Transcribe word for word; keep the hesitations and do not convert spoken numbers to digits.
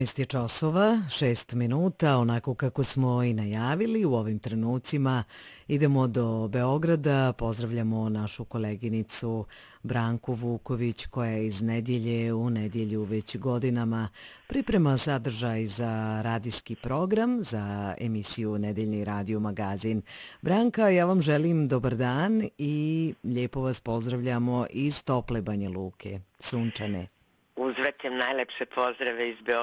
šest je časova, šest minuta, onako kako smo i najavili. U ovim trenucima idemo do Beograda, pozdravljamo našu koleginicu Branku Vuković koja je iz nedjelje u nedjelju već godinama priprema sadržaj za radijski program, za emisiju Nedeljni radio magazin. Branka, ja vam želim dobar dan i lijepo vas pozdravljamo iz tople Banja Luke, sunčane. Uzvraćam najlepše pozdrave iz Beograda.